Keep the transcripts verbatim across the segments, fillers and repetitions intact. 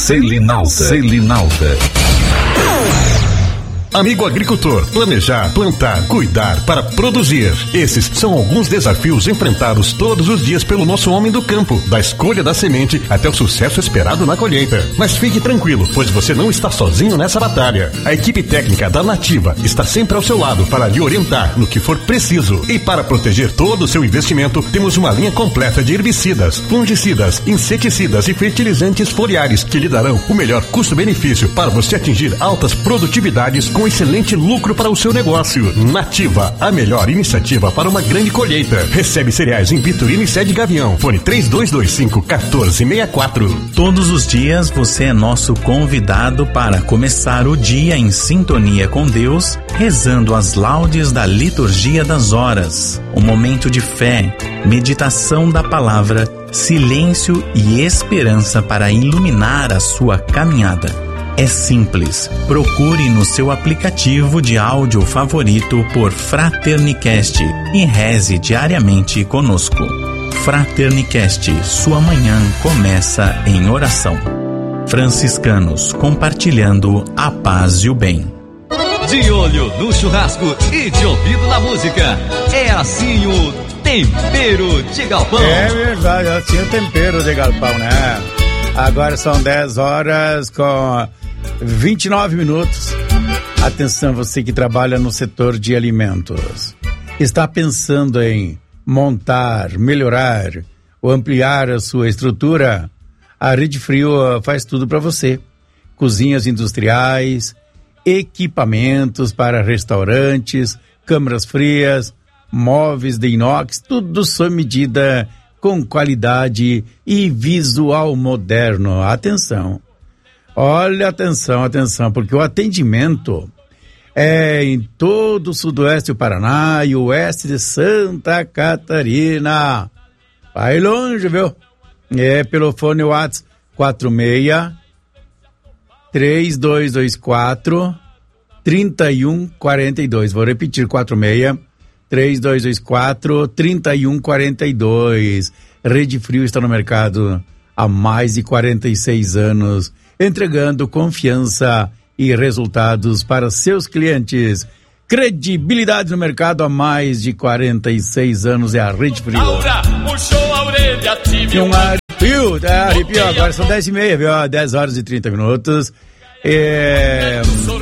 Selinalta. Selinalta. Amigo agricultor, planejar, plantar, cuidar para produzir. Esses são alguns desafios enfrentados todos os dias pelo nosso homem do campo, da escolha da semente até o sucesso esperado na colheita. Mas fique tranquilo, pois você não está sozinho nessa batalha. A equipe técnica da Nativa está sempre ao seu lado para lhe orientar no que for preciso. E para proteger todo o seu investimento, temos uma linha completa de herbicidas, fungicidas, inseticidas e fertilizantes foliares que lhe darão o melhor custo-benefício para você atingir altas produtividades com excelente lucro para o seu negócio. Nativa, a melhor iniciativa para uma grande colheita. Recebe cereais em Vitorino e Sede Gavião. Fone três dois dois cinco, um quatro seis quatro. Todos os dias você é nosso convidado para começar o dia em sintonia com Deus, rezando as laudes da liturgia das horas. Um momento de fé, meditação da palavra, silêncio e esperança para iluminar a sua caminhada. É simples. Procure no seu aplicativo de áudio favorito por Fraternicast e reze diariamente conosco. Fraternicast, sua manhã começa em oração. Franciscanos, compartilhando a paz e o bem. De olho no churrasco e de ouvido na música. É assim o Tempero de Galpão. É verdade, assim o Tempero de Galpão, né? Agora são dez horas com vinte e nove minutos. Atenção, você que trabalha no setor de alimentos. Está pensando em montar, melhorar ou ampliar a sua estrutura? A Rede Frio faz tudo para você. Cozinhas industriais, equipamentos para restaurantes, câmaras frias, móveis de inox, tudo sob medida, com qualidade e visual moderno. Atenção. Olha, atenção, atenção, porque o atendimento é em todo o sudoeste do Paraná e o oeste de Santa Catarina. Vai longe, viu? É pelo fone WhatsApp quatro seis, três dois dois quatro, três um quatro dois. Vou repetir, quatro seis, três dois dois quatro, três um quatro dois. Rede Frio está no mercado há mais de quarenta e seis anos, entregando confiança e resultados para seus clientes. Credibilidade no mercado há mais de quarenta e seis anos é a Rede Frio. Laura, puxou a orelha, tive um arrepio, é, arrepio, agora são dez e meia, viu? dez horas e trinta minutos. É...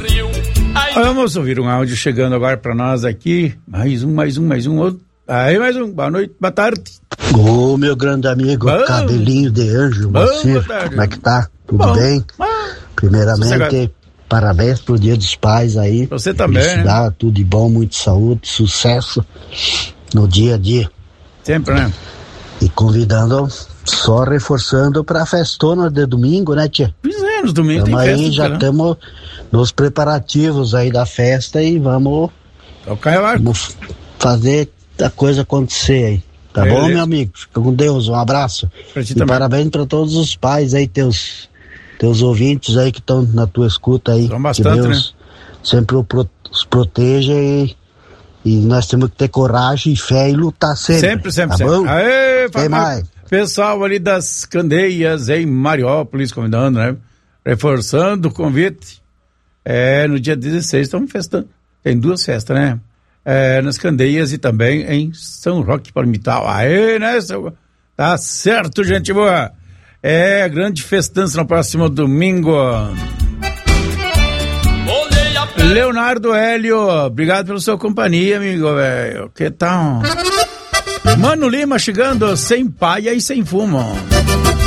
Vamos ouvir um áudio chegando agora para nós aqui. Mais um, mais um, mais um outro. Aí, mais um. Boa noite, boa tarde. Ô, meu grande amigo, Bom. Cabelinho de Anjo, Bom, você, boa tarde. como é que tá? Tudo Bom. bem? Ah, Primeiramente, sossegado. parabéns pro Dia dos Pais aí. Você também, Felicidade, né? tudo de bom, muito saúde, sucesso no dia a dia. Sempre, né? E convidando, só reforçando pra festona de domingo, né, tia? Pois é, nos domingos tem Tamo festa. aí, já né? estamos nos preparativos aí da festa e vamos, Tocar o arco. vamos fazer a coisa acontecer aí. Tá Beleza. bom, meu amigo? Fica com Deus, um abraço. Pra ti E também. parabéns para todos os pais aí, teus, teus ouvintes aí que estão na tua escuta aí. São bastante, que Deus sempre o pro- os proteja e, e nós temos que ter coragem e fé e lutar sempre. Sempre, sempre, tá sempre. bom? Aê, Quem mais? pessoal ali das Candeias em Mariópolis convidando, né? Reforçando o convite. É, no dia dezesseis estamos festando. Tem duas festas, né? É, nas Candeias e também em São Roque Palmital. Aê, né? seu- Tá certo, gente boa. É, grande festança no próximo domingo. Leonardo Hélio, obrigado pela sua companhia, amigo, velho. Que tal? Mano Lima chegando sem paia e sem fumo.